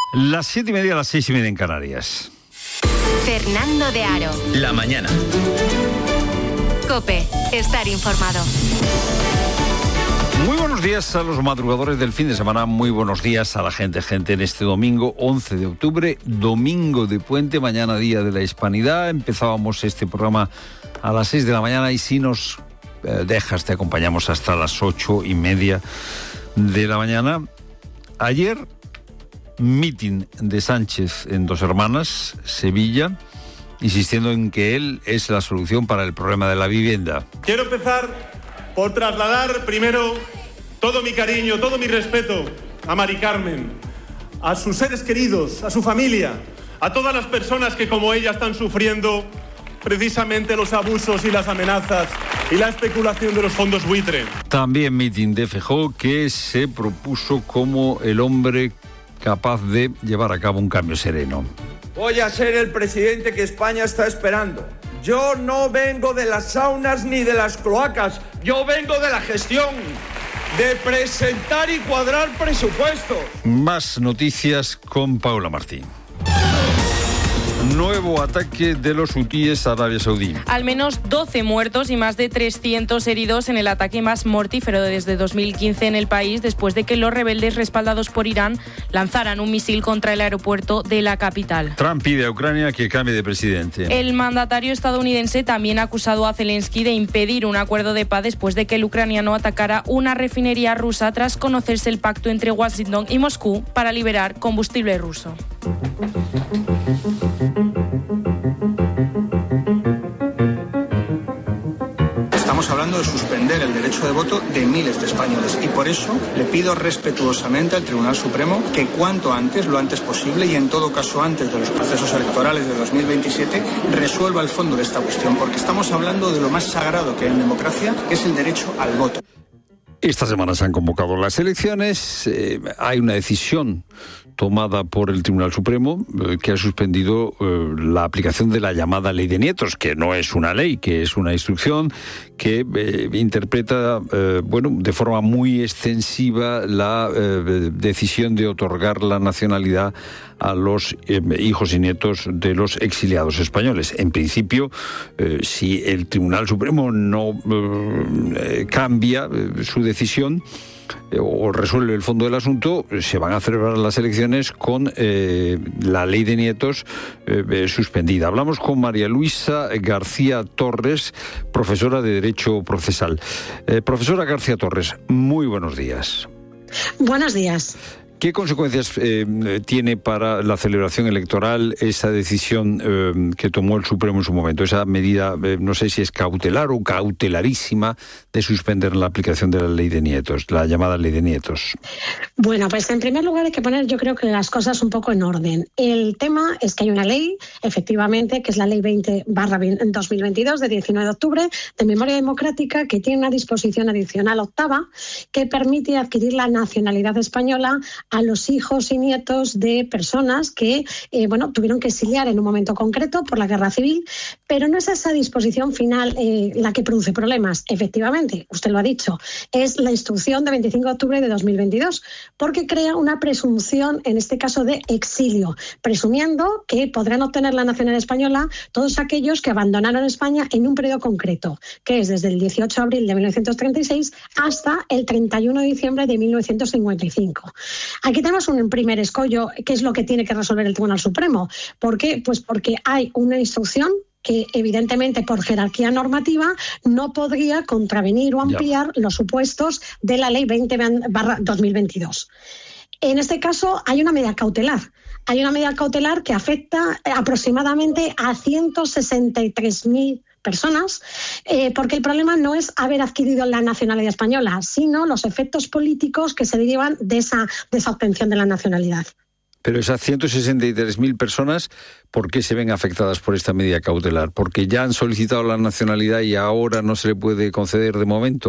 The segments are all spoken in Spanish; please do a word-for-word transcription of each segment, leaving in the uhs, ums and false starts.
Las siete y media, las seis y media en Canarias. Fernando de Aro. La mañana. COPE. Estar informado. Muy buenos días a los madrugadores del fin de semana, muy buenos días a la gente, gente en este domingo once de octubre, domingo de puente, mañana día de la Hispanidad. Empezábamos este programa a las seis de la mañana y si nos eh, dejas te acompañamos hasta las ocho y media de la mañana. Ayer, mitin de Sánchez en Dos Hermanas, Sevilla, insistiendo en que él es la solución para el problema de la vivienda. Quiero empezar por trasladar primero todo mi cariño, todo mi respeto a Mari Carmen, a sus seres queridos, a su familia, a todas las personas que como ella están sufriendo precisamente los abusos y las amenazas y la especulación de los fondos buitre. También mitin de Feijóo, que se propuso como el hombre capaz de llevar a cabo un cambio sereno. Voy a ser el presidente que España está esperando. Yo no vengo de las saunas ni de las cloacas, yo vengo de la gestión, de presentar y cuadrar presupuestos. Más noticias con Paula Martín. Nuevo ataque de los hutíes a Arabia Saudí. Al menos doce muertos y más de trescientos heridos en el ataque más mortífero desde dos mil quince en el país, después de que los rebeldes respaldados por Irán lanzaran un misil contra el aeropuerto de la capital. Trump pide a Ucrania que cambie de presidente. El mandatario estadounidense también ha acusado a Zelensky de impedir un acuerdo de paz después de que el ucraniano atacara una refinería rusa tras conocerse el pacto entre Washington y Moscú para liberar combustible ruso. Estamos hablando de suspender el derecho de voto de miles de españoles y por eso le pido respetuosamente al Tribunal Supremo que cuanto antes, lo antes posible y en todo caso antes de los procesos electorales de dos mil veintisiete, resuelva el fondo de esta cuestión, porque estamos hablando de lo más sagrado que hay en democracia, que es el derecho al voto. Esta semana se han convocado las elecciones, eh, hay una decisión tomada por el Tribunal Supremo eh, que ha suspendido eh, la aplicación de la llamada Ley de Nietos, que no es una ley, que es una instrucción que eh, interpreta eh, bueno, de forma muy extensiva la eh, decisión de otorgar la nacionalidad a los eh, hijos y nietos de los exiliados españoles. En principio, eh, si el Tribunal Supremo no eh, cambia eh, su decisión eh, o resuelve el fondo del asunto, se van a celebrar las elecciones con eh, la Ley de Nietos eh, eh, suspendida. Hablamos con María Luisa García Torres, profesora de Derecho Procesal. Eh, profesora García Torres, muy buenos días. Buenos días. ¿Qué consecuencias eh, tiene para la celebración electoral esa decisión eh, que tomó el Supremo en su momento? Esa medida, eh, no sé si es cautelar o cautelarísima, de suspender la aplicación de la Ley de Nietos, la llamada Ley de Nietos. Bueno, pues en primer lugar hay que poner, yo creo que las cosas un poco en orden. El tema es que hay una ley, efectivamente, que es la Ley veinte barra dos mil veintidós de diecinueve de octubre de Memoria Democrática, que tiene una disposición adicional octava que permite adquirir la nacionalidad española a los hijos y nietos de personas que eh, bueno, tuvieron que exiliar en un momento concreto por la guerra civil, pero no es esa disposición final eh, la que produce problemas. Efectivamente, usted lo ha dicho, es la instrucción de veinticinco de octubre de dos mil veintidós, porque crea una presunción, en este caso de exilio, presumiendo que podrán obtener la nacionalidad española todos aquellos que abandonaron España en un periodo concreto, que es desde el dieciocho de abril de mil novecientos treinta y seis hasta el treinta y uno de diciembre de mil novecientos cincuenta y cinco. Aquí tenemos un primer escollo, que es lo que tiene que resolver el Tribunal Supremo. ¿Por qué? Pues porque hay una instrucción que evidentemente por jerarquía normativa no podría contravenir o ampliar ya los supuestos de la Ley veinte barra dos mil veintidós. En este caso hay una medida cautelar. Hay una medida cautelar que afecta aproximadamente a ciento sesenta y tres mil personas, eh, porque el problema no es haber adquirido la nacionalidad española, sino los efectos políticos que se derivan de esa, de esa obtención de la nacionalidad. Pero esas ciento sesenta y tres mil personas, ¿por qué se ven afectadas por esta medida cautelar? ¿Porque ya han solicitado la nacionalidad y ahora no se le puede conceder de momento?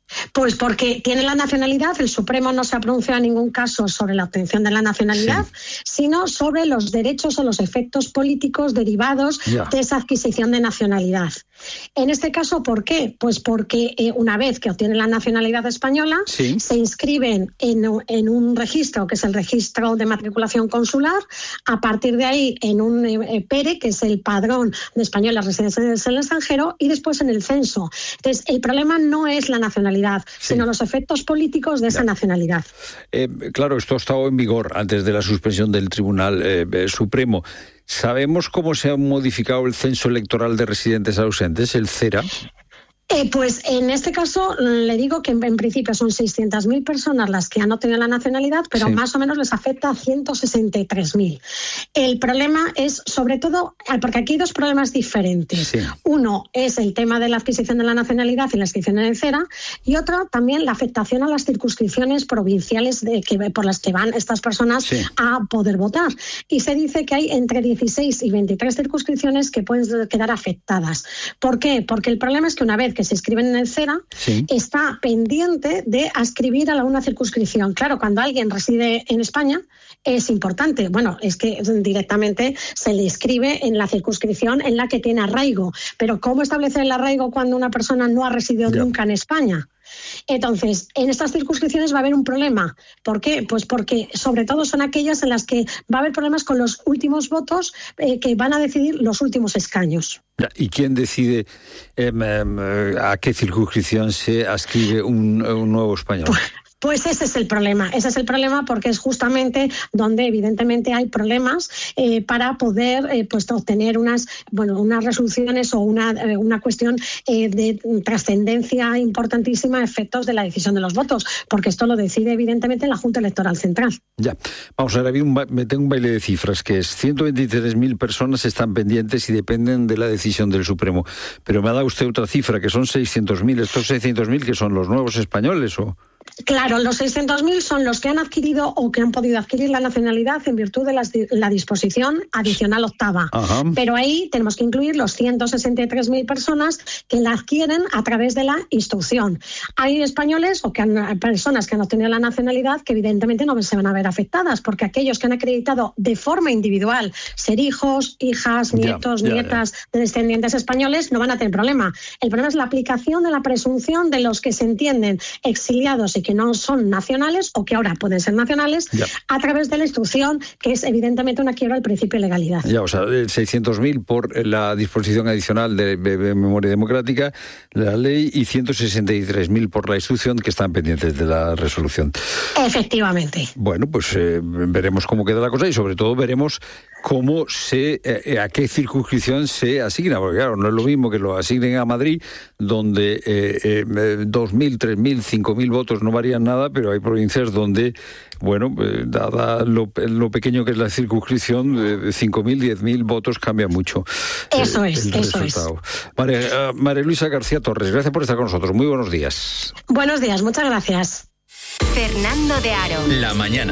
Pues porque tiene la nacionalidad, el Supremo no se ha pronunciado en ningún caso sobre la obtención de la nacionalidad, sí. sino sobre los derechos o los efectos políticos derivados yeah. de esa adquisición de nacionalidad. En este caso, ¿por qué? Pues porque eh, una vez que obtienen la nacionalidad española, sí. se inscriben en, en un registro, que es el registro de matriculación consular, a partir de ahí en un eh, PERE, que es el padrón de españoles residentes en el extranjero, y después en el censo. Entonces, el problema no es la nacionalidad, Sí. sino los efectos políticos de esa ya. nacionalidad. Eh, claro, esto ha estado en vigor antes de la suspensión del Tribunal eh, Supremo. ¿Sabemos cómo se ha modificado el censo electoral de residentes ausentes, el CERA? Eh, pues en este caso le digo que en, en principio son seiscientas mil personas las que han obtenido la nacionalidad, pero sí. más o menos les afecta a ciento sesenta y tres mil. El problema es sobre todo, porque aquí hay dos problemas diferentes. Sí. Uno es el tema de la adquisición de la nacionalidad y la inscripción en el CERA, y otro también la afectación a las circunscripciones provinciales de, que, por las que van estas personas sí. a poder votar. Y se dice que hay entre dieciséis y veintitrés circunscripciones que pueden quedar afectadas. ¿Por qué? Porque el problema es que una vez que se inscriben en el CERA, sí. está pendiente de adscribir a una circunscripción. Claro, cuando alguien reside en España es importante. Bueno, es que directamente se le inscribe en la circunscripción en la que tiene arraigo. Pero ¿cómo establecer el arraigo cuando una persona no ha residido yeah. nunca en España? Entonces, en estas circunscripciones va a haber un problema. ¿Por qué? Pues porque sobre todo son aquellas en las que va a haber problemas con los últimos votos eh, que van a decidir los últimos escaños. ¿Y quién decide eh, eh, a qué circunscripción se adscribe un, un nuevo español? Pues, Pues ese es el problema, ese es el problema porque es justamente donde evidentemente hay problemas eh, para poder eh, pues obtener unas bueno unas resoluciones o una, eh, una cuestión eh, de trascendencia importantísima a efectos de la decisión de los votos, porque esto lo decide evidentemente la Junta Electoral Central. Ya, vamos a ver, me tengo un baile de cifras que es ciento veintitrés mil personas están pendientes y dependen de la decisión del Supremo, pero me ha dado usted otra cifra que son seiscientos mil, estos seiscientos mil que son los nuevos españoles o... Claro, los seiscientos mil son los que han adquirido o que han podido adquirir la nacionalidad en virtud de las, la disposición adicional octava. Ajá. Pero ahí tenemos que incluir los ciento sesenta y tres mil personas que la adquieren a través de la instrucción. Hay españoles o que han, personas que han obtenido la nacionalidad que evidentemente no se van a ver afectadas, porque aquellos que han acreditado de forma individual ser hijos, hijas, nietos, ya, ya, nietas ya. de descendientes españoles no van a tener problema. El problema es la aplicación de la presunción de los que se entienden exiliados y que no son nacionales o que ahora pueden ser nacionales ya. a través de la instrucción, que es evidentemente una quiebra del principio de legalidad. Ya, o sea, seiscientos mil por la disposición adicional de, de, de memoria democrática, la ley, y ciento sesenta y tres mil por la instrucción que están pendientes de la resolución. Efectivamente. Bueno, pues eh, veremos cómo queda la cosa y sobre todo veremos cómo se, eh, a qué circunscripción se asigna, porque claro, no es lo mismo que lo asignen a Madrid, donde eh, eh, dos mil, tres mil, cinco mil votos no varían nada, pero hay provincias donde, bueno, eh, dada lo, lo pequeño que es la circunscripción, eh, cinco mil, diez mil votos cambia mucho. Eso eh, es, eso resultado. es. María, uh, María Luisa García Torres, gracias por estar con nosotros. Muy buenos días. Buenos días, muchas gracias. Fernando de Aro. La mañana.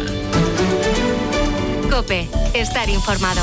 COPE, estar informado.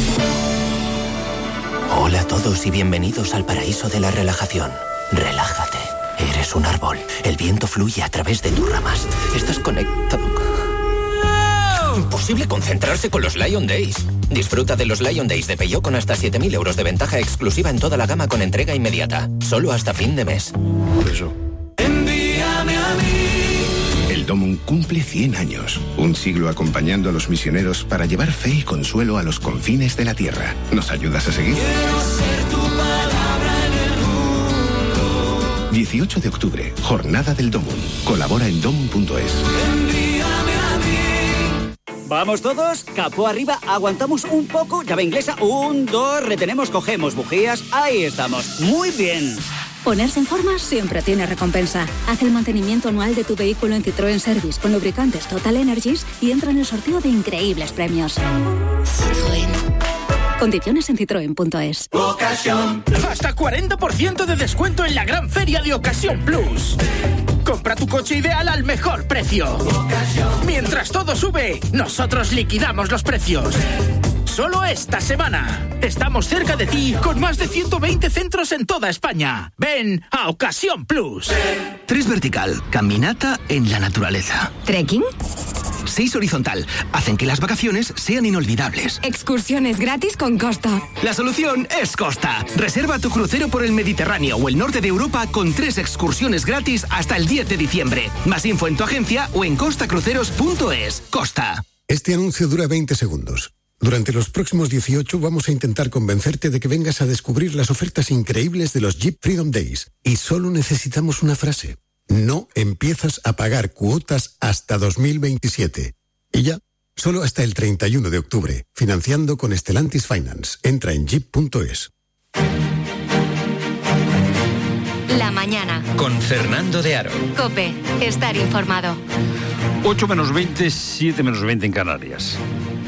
Hola a todos y bienvenidos al paraíso de la relajación. Relájate. Eres un árbol. El viento fluye a través de tus ramas. Estás conectado con... Imposible concentrarse con los Lion Days. Disfruta de los Lion Days de Peugeot con hasta siete mil euros de ventaja exclusiva en toda la gama con entrega inmediata. Solo hasta fin de mes. Eso. Envíame a mí. El Domum cumple cien años. Un siglo acompañando a los misioneros para llevar fe y consuelo a los confines de la tierra. ¿Nos ayudas a seguir? Quiero ser tu palabra en el mundo. dieciocho de octubre, Jornada del Domum. Colabora en domum punto es. Envíame a mí. ¿Vamos todos? Capó arriba, aguantamos un poco, llave inglesa, un, dos, retenemos, cogemos bujías, ahí estamos. Muy bien. Ponerse en forma siempre tiene recompensa. Haz el mantenimiento anual de tu vehículo en Citroën Service con lubricantes Total Energies y entra en el sorteo de increíbles premios. Citroën. Condiciones en citroen punto es. Ocasión. Hasta cuarenta por ciento de descuento en la gran feria de Ocasión Plus. Compra tu coche ideal al mejor precio. Ocasión. Mientras todo sube, nosotros liquidamos los precios. solo esta semana. Estamos cerca de ti con más de ciento veinte centros en toda España. Ven a Ocasión Plus. Tres vertical, caminata en la naturaleza. ¿Trekking? Seis horizontal, hacen que las vacaciones sean inolvidables. Excursiones gratis con Costa. La solución es Costa. Reserva tu crucero por el Mediterráneo o el norte de Europa con tres excursiones gratis hasta el diez de diciembre. Más info en tu agencia o en costa cruceros punto es. Costa. Este anuncio dura veinte segundos. Durante los próximos dieciocho vamos a intentar convencerte de que vengas a descubrir las ofertas increíbles de los Jeep Freedom Days. Y solo necesitamos una frase. No empiezas a pagar cuotas hasta dos mil veintisiete. Y ya, solo hasta el treinta y uno de octubre. Financiando con Stellantis Finance. Entra en jeep punto es. La mañana. Con Fernando de Aro. COPE. Estar informado. ocho menos veinte, siete menos veinte en Canarias.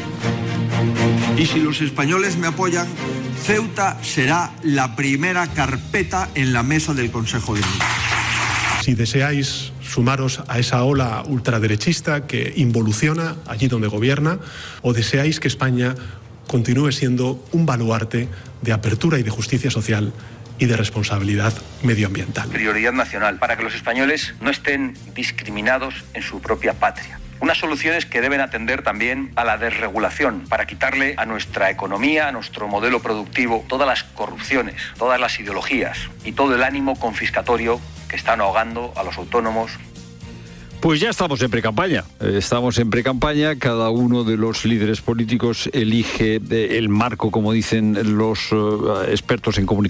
Y si los españoles me apoyan, Ceuta será la primera carpeta en la mesa del Consejo de Ministros. Si deseáis sumaros a esa ola ultraderechista que involuciona allí donde gobierna, o deseáis que España continúe siendo un baluarte de apertura y de justicia social y de responsabilidad medioambiental. Prioridad nacional, para que los españoles no estén discriminados en su propia patria. Unas soluciones que deben atender también a la desregulación, para quitarle a nuestra economía, a nuestro modelo productivo, todas las corrupciones, todas las ideologías y todo el ánimo confiscatorio que están ahogando a los autónomos. Pues ya estamos en precampaña. Estamos en precampaña. Cada uno de los líderes políticos elige el marco, como dicen los expertos en comunicación.